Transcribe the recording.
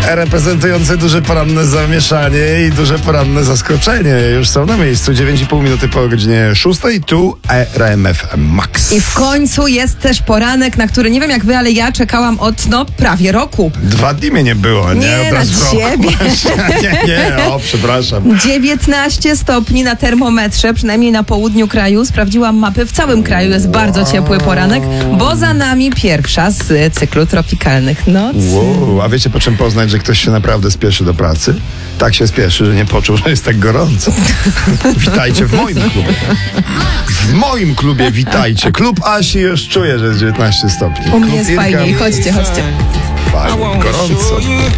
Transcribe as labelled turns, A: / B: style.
A: reprezentujący duże poranne zamieszanie i duże poranne zaskoczenie. Już są na miejscu. 9,5 minuty po godzinie 6. Tu RMF Max.
B: I w końcu jest też poranek, na który nie wiem jak wy, ale ja czekałam od prawie roku.
A: 2 dni mnie nie było, nie?
B: Nie,
A: Od
B: na
A: razu w roku.
B: ciebie.
A: Nie, przepraszam.
B: 19 stopni na termometrze, przynajmniej na południu kraju. Sprawdziłam mapy, w całym kraju jest bardzo ciepły poranek, bo za nami pierwsza z cyklu tropikalnych nocy.
A: Wow, a wiecie po czym poznać, że ktoś się naprawdę spieszy do pracy? Tak się spieszy, że nie poczuł, że jest tak gorąco. Witajcie w moim klubie. W moim klubie witajcie. Klub Asi już czuje, że jest 19 stopni.
B: U mnie jest
A: Klub Irka-
B: fajniej, chodźcie.
A: Fajnie, gorąco.